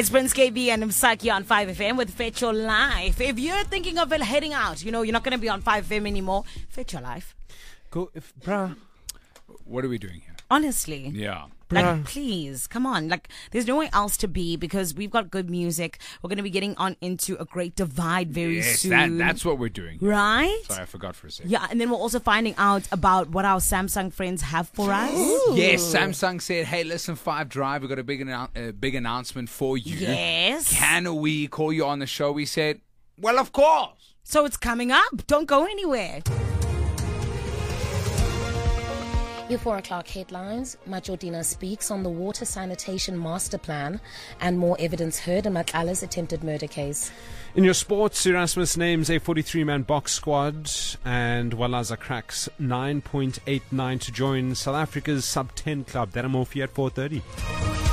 It's Prince KB and Msaki on 5FM with Fetch Your Life. If you're thinking of heading out, you're not going to be on 5FM anymore, Fetch Your Life. Bruh. What are we doing here? Honestly. Yeah. Like, please, come on. Like, there's nowhere else to be because we've got good music. We're going to be getting on into a great divide very soon. That's what we're doing here. Right? Sorry, I forgot for a second. Yeah, and then we're also finding out about what our Samsung friends have for us. Ooh. Yes, Samsung said, hey, listen, 5 Drive, we've got a big announcement for you. Yes. Can we call you on the show? We said, well, of course. So it's coming up. Don't go anywhere. Your 4 o'clock headlines. Majordina speaks on the water sanitation master plan and more evidence heard in Matlala's attempted murder case. In your sports, Erasmus names a 43-man box squad and Walaza cracks 9.89 to join South Africa's sub-10 club. That and more for you at 4:30.